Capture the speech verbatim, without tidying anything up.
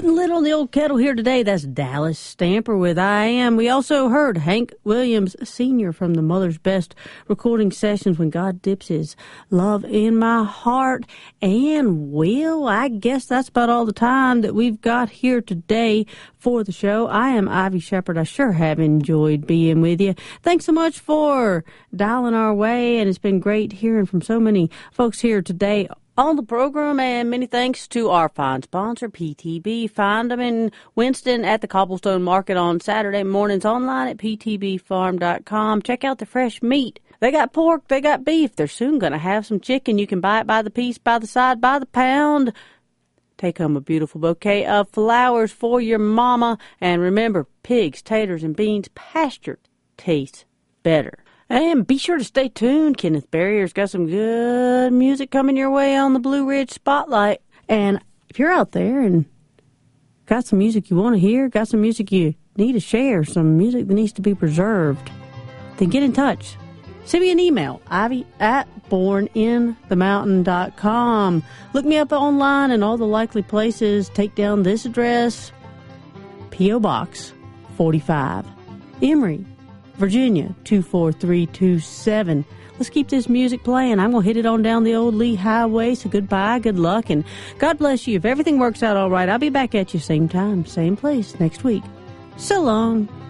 Putting lid on the old kettle here today, that's Dallas Stamper with I Am. We also heard Hank Williams Senior from the Mother's Best recording sessions, When God Dips His Love in My Heart. And, well, I guess that's about all the time that we've got here today for the show. I am Ivy Shepherd. I sure have enjoyed being with you. Thanks so much for dialing our way, and it's been great hearing from so many folks here today on the program, and many thanks to our fine sponsor, P T B. Find them in Winston at the Cobblestone Market on Saturday mornings, online at p t b farm dot com. Check out the fresh meat. They got pork, they got beef. They're soon going to have some chicken. You can buy it by the piece, by the side, by the pound. Take home a beautiful bouquet of flowers for your mama. And remember, pigs, taters, and beans pastured taste better. And be sure to stay tuned. Kenneth Barrier's got some good music coming your way on the Blue Ridge Spotlight. And if you're out there and got some music you want to hear, got some music you need to share, some music that needs to be preserved, then get in touch. Send me an email, ivy at born in the mountain dot com. Look me up online in all the likely places. Take down this address, P O. Box forty-five, Emory, Virginia, two four three two seven. Let's keep this music playing. I'm going to hit it on down the old Lee Highway. So goodbye, good luck, and God bless you. If everything works out all right, I'll be back at you same time, same place next week. So long.